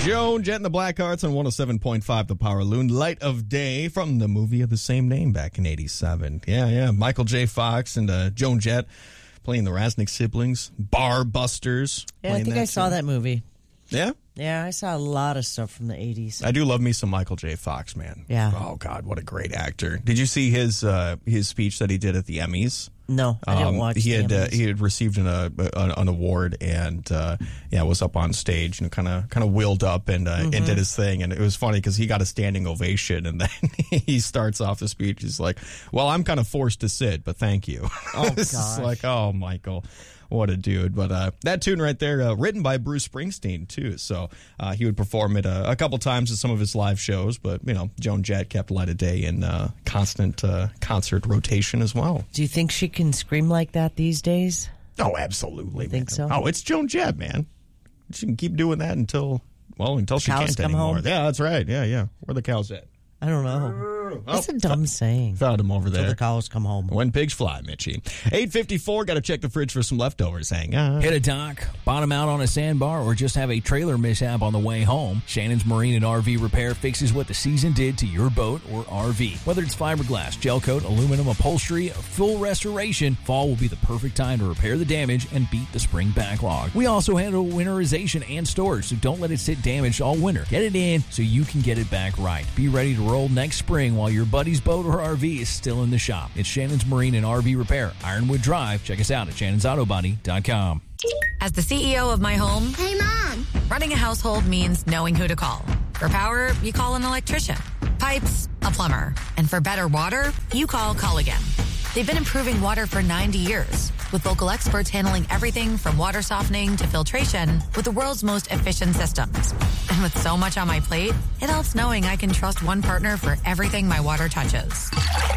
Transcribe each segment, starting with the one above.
Joan Jett and the Blackhearts on 107.5 The Power Loon. Light of Day from the movie of the same name back in 87. Yeah. Michael J. Fox and Joan Jett playing the Rasnick siblings. Bar Busters. Yeah, I think I saw that movie. Yeah? Yeah, I saw a lot of stuff from the 80s. I do love me some Michael J. Fox, man. Yeah. Oh, God, what a great actor. Did you see his speech that he did at the Emmys? No, I didn't watch he the had Emmys. he had received an award and was up on stage and kind of wheeled up and did his thing, and it was funny because he got a standing ovation and then he starts off the speech. He's like, "Well, I'm kind of forced to sit, but thank you." Oh, It's gosh. like, oh, Michael. What a dude. But that tune right there, written by Bruce Springsteen, too. So he would perform it a couple times at some of his live shows. But, Joan Jett kept Light of Day in constant concert rotation as well. Do you think she can scream like that these days? Oh, absolutely. You think man. so? Oh, it's Joan Jett, man. She can keep doing that until she cows can't come anymore. home? Yeah, that's right. Yeah. Where the cows at? I don't know. That's a dumb saying. Found him over Until there. the cows come home. When pigs fly, Mitchie. 8:54, got to check the fridge for some leftovers. Hang on. Hit a dock, bottom out on a sandbar, or just have a trailer mishap on the way home, Shannon's Marine and RV Repair fixes what the season did to your boat or RV. Whether it's fiberglass, gel coat, aluminum upholstery, or full restoration, fall will be the perfect time to repair the damage and beat the spring backlog. We also handle winterization and storage, so don't let it sit damaged all winter. Get it in so you can get it back right. Be ready to roll next spring while your buddy's boat or RV is still in the shop. It's Shannon's Marine and RV Repair, Ironwood Drive. Check us out at shannonsautobody.com. As the CEO of my home, Hey, Mom! running a household means knowing who to call. For power, you call an electrician. Pipes, a plumber. And for better water, you call Culligan. They've been improving water for 90 years, with local experts handling everything from water softening to filtration with the world's most efficient systems. And with so much on my plate, it helps knowing I can trust one partner for everything my water touches.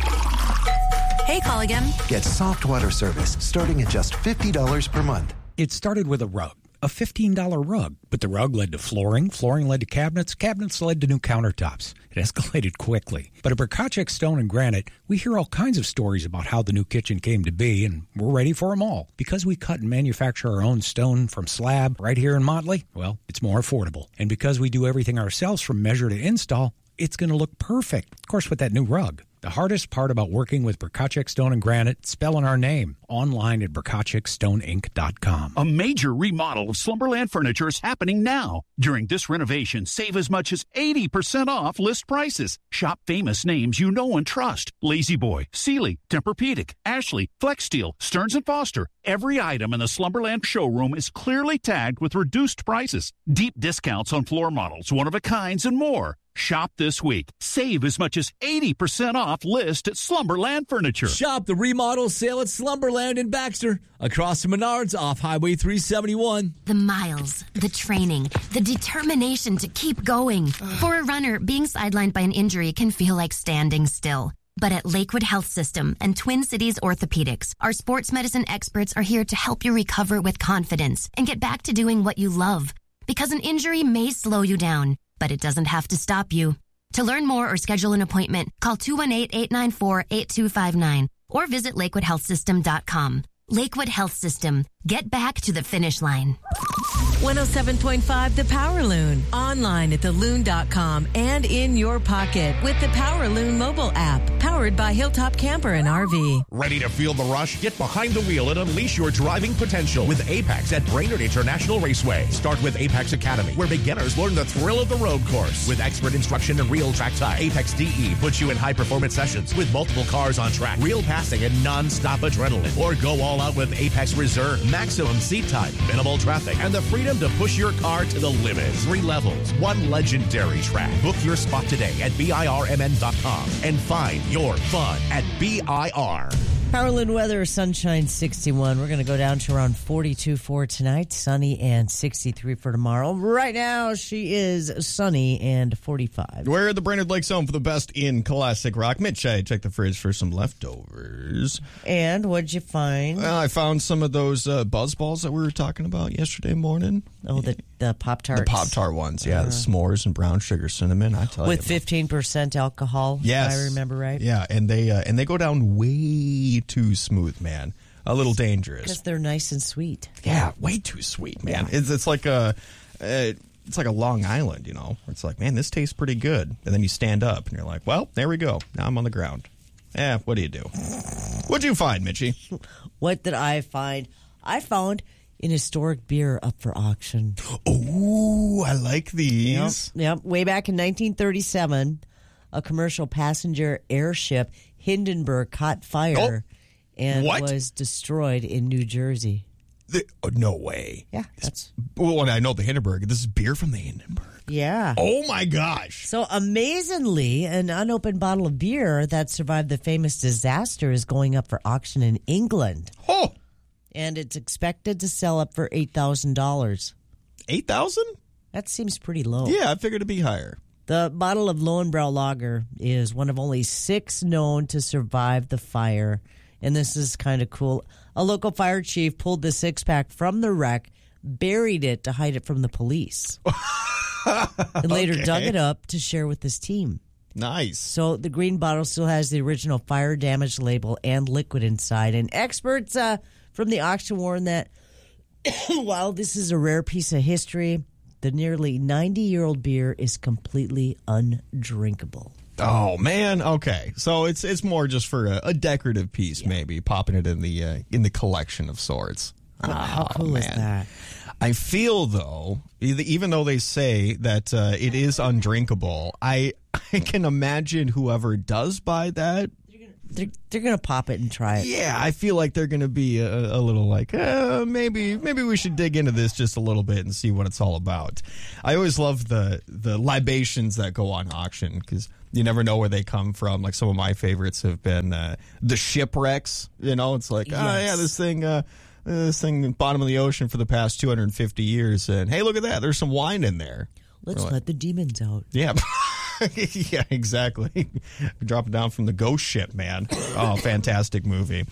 Hey, Culligan. Get soft water service starting at just $50 per month. It started with a rug, a $15 rug, but the rug led to flooring, flooring led to cabinets, cabinets led to new countertops. It escalated quickly. But at Bracacek Stone and Granite, we hear all kinds of stories about how the new kitchen came to be, and we're ready for them all. Because we cut and manufacture our own stone from slab right here in Motley, well, it's more affordable. And because we do everything ourselves from measure to install, it's going to look perfect, of course, with that new rug. The hardest part about working with Bracacek Stone and Granite, spelling our name. Online at BracacekStoneInc.com. A major remodel of Slumberland Furniture is happening now. During this renovation, save as much as 80% off list prices. Shop famous names you know and trust. Lazy Boy, Sealy, Tempur-Pedic, Ashley, Flex Steel, Stearns & Foster. Every item in the Slumberland showroom is clearly tagged with reduced prices. Deep discounts on floor models, one-of-a-kinds, and more. Shop this week. Save as much as 80% off list at Slumberland Furniture. Shop the remodel sale at Slumberland in Baxter, across from Menards off Highway 371. The miles, the training, the determination to keep going. For a runner, being sidelined by an injury can feel like standing still. But at Lakewood Health System and Twin Cities Orthopedics, our sports medicine experts are here to help you recover with confidence and get back to doing what you love. Because an injury may slow you down, but it doesn't have to stop you. To learn more or schedule an appointment, call 218-894-8259 or visit LakewoodHealthSystem.com. Lakewood Health System. Get back to the finish line. 107.5 The Power Loon. Online at theloon.com and in your pocket with the Power Loon mobile app. Powered by Hilltop Camper and RV. Ready to feel the rush? Get behind the wheel and unleash your driving potential with Apex at Brainerd International Raceway. Start with Apex Academy, where beginners learn the thrill of the road course. With expert instruction and real track time, Apex DE puts you in high-performance sessions with multiple cars on track, real passing, and non-stop adrenaline. Or go all out with Apex Reserve. Maximum seat time, minimal traffic, and the freedom to push your car to the limit. 3 levels, 1 legendary track. Book your spot today at BIRMN.com and find your fun at BIR. Powerland weather, sunshine 61. We're going to go down to around 42 for tonight, sunny and 63 for tomorrow. Right now, she is sunny and 45. We're at the Brainerd Lakes home for the best in classic rock. Mitch, I checked the fridge for some leftovers. And what'd you find? Well, I found some of those buzz balls that we were talking about yesterday morning. Oh, the Pop-Tarts. The Pop-Tart ones, yeah. The s'mores and brown sugar cinnamon, I tell you. With 15% alcohol, yes, if I remember right. Yeah, and they go down way too smooth, man. A little dangerous. Because they're nice and sweet. Yeah, way too sweet, man. Yeah. It's like a... it's like a Long Island, you know, where it's like, man, this tastes pretty good. And then you stand up and you're like, well, there we go. Now I'm on the ground. What do you do? What'd you find, Mitchie? What did I find? I found an historic beer up for auction. Oh, I like these. Yep. Way back in 1937, a commercial passenger airship, Hindenburg, caught fire and was destroyed in New Jersey. No way. Yeah, that's... Well, I know the Hindenburg. This is beer from the Hindenburg. Yeah. Oh, my gosh. So, amazingly, an unopened bottle of beer that survived the famous disaster is going up for auction in England. Oh. And it's expected to sell up for $8,000. $8,000? That seems pretty low. Yeah, I figured it'd be higher. The bottle of Lowenbrau Lager is one of only 6 known to survive the fire. And this is kind of cool. A local fire chief pulled the 6-pack from the wreck, buried it to hide it from the police, and later dug it up to share with his team. Nice. So the green bottle still has the original fire damage label and liquid inside. And experts from the auction warn that while this is a rare piece of history, the nearly 90-year-old beer is completely undrinkable. Oh, man. Okay. So it's more just for a decorative piece, maybe, popping it in the collection of sorts. How cool is that? I feel, though, even though they say that it is undrinkable, I can imagine whoever does buy that, they're going to pop it and try it. Yeah, I feel like they're going to be a little like, maybe we should dig into this just a little bit and see what it's all about. I always love the libations that go on auction because you never know where they come from. Like some of my favorites have been the shipwrecks. You know, it's like, this thing bottom of the ocean for the past 250 years. And hey, look at that. There's some wine in there. Let's let the demons out. Yeah. Yeah, exactly. Drop it down from the ghost ship, man. Oh, fantastic movie.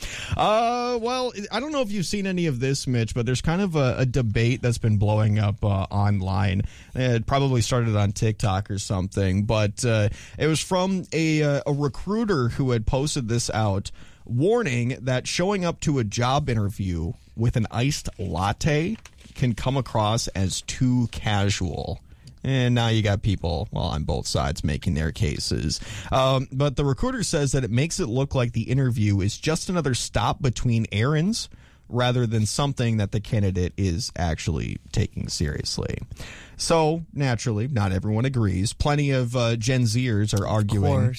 Well, I don't know if you've seen any of this, Mitch, but there's kind of a debate that's been blowing up online. It probably started on TikTok or something, but it was from a recruiter who had posted this out, warning that showing up to a job interview with an iced latte can come across as too casual. And now you got people, on both sides making their cases. But the recruiter says that it makes it look like the interview is just another stop between errands rather than something that the candidate is actually taking seriously. So, naturally, not everyone agrees. Plenty of Gen Zers are arguing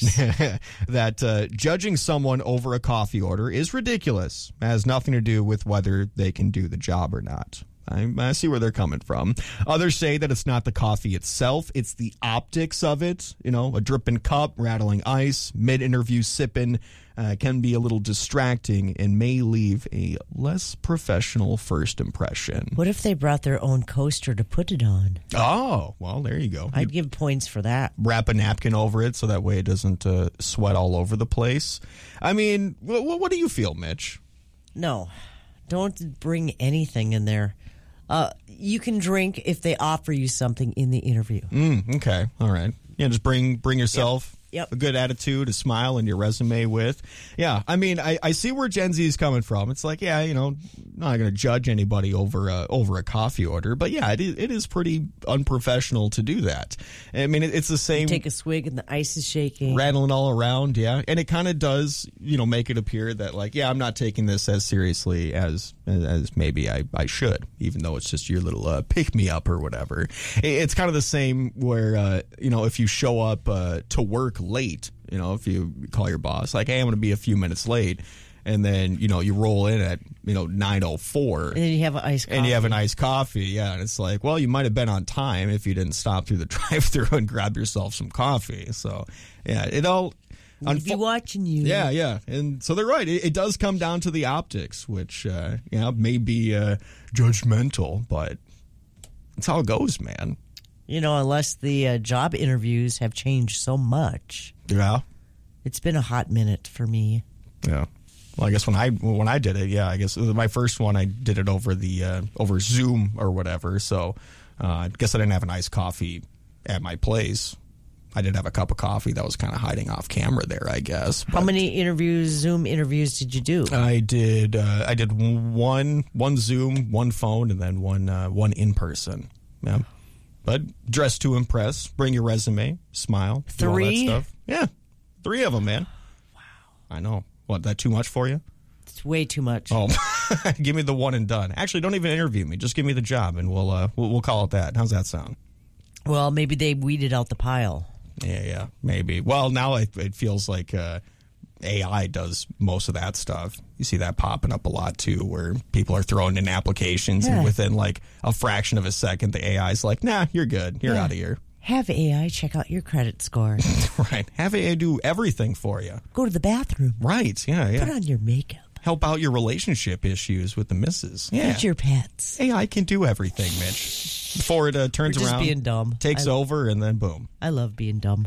that judging someone over a coffee order is ridiculous. It has nothing to do with whether they can do the job or not. I see where they're coming from. Others say that it's not the coffee itself, it's the optics of it. You know, a dripping cup, rattling ice, mid-interview sipping can be a little distracting and may leave a less professional first impression. What if they brought their own coaster to put it on? Oh, well, there you go. I'd give points for that. Wrap a napkin over it so that way it doesn't sweat all over the place. I mean, what do you feel, Mitch? No, don't bring anything in there. You can drink if they offer you something in the interview. Okay. All right. Yeah, just bring yourself Yep. a good attitude, a smile, and your resume with. Yeah, I mean, I see where Gen Z is coming from. It's like, I'm not going to judge anybody over a coffee order, but yeah, it is pretty unprofessional to do that. I mean, it's the same. You take a swig and the ice is shaking, rattling all around. Yeah, and it kind of does, make it appear that like, I'm not taking this as seriously as maybe I should, even though it's just your little pick me up or whatever. It's kind of the same where if you show up to work late, if you call your boss like, hey, I'm going to be a few minutes late, and then you roll in at 9:04, and then you have an iced coffee. And you have an iced coffee, yeah, and it's like, well, you might have been on time if you didn't stop through the drive-through and grab yourself some coffee. So yeah, it all we'd be watching you. Yeah, and so they're right. It does come down to the optics, which may be judgmental, but that's how it goes, man. Unless the job interviews have changed so much. Yeah. It's been a hot minute for me. Yeah. Well, I guess when I did it, I guess my first one, I did it over Zoom or whatever. So I guess I didn't have an iced coffee at my place. I did have a cup of coffee that was kind of hiding off camera there, I guess. How many Zoom interviews did you do? I did one Zoom, one phone, and then one in person. Yeah. But dress to impress. Bring your resume. Smile. Do all that 3? stuff. Yeah. 3 of them, man. Wow. I know. What, that too much for you? It's way too much. Oh, give me the one and done. Actually, don't even interview me. Just give me the job, and we'll call it that. How's that sound? Well, maybe they weeded out the pile. Yeah, maybe. Well, now it feels like AI does most of that stuff. You see that popping up a lot, too, where people are throwing in applications, and within like a fraction of a second, the AI's like, nah, you're good. You're out of here. Have AI check out your credit score. Right. Have AI do everything for you. Go to the bathroom. Right. Yeah. Put on your makeup. Help out your relationship issues with the missus. Yeah. Feed your pets. AI can do everything, Mitch. Before it turns We're just around, being dumb. Takes over, and then boom. I love being dumb.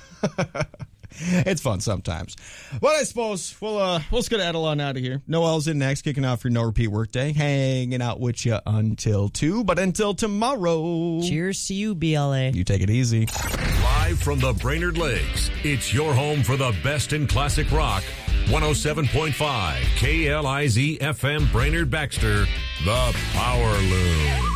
It's fun sometimes. But I suppose we'll skedaddle on out of here. Noel's in next, kicking off your no repeat workday, hanging out with you until 2. But until tomorrow. Cheers to you, BLA. You take it easy. Live from the Brainerd Lakes, it's your home for the best in classic rock. 107.5 KLIZ FM Brainerd Baxter, the Power Loom.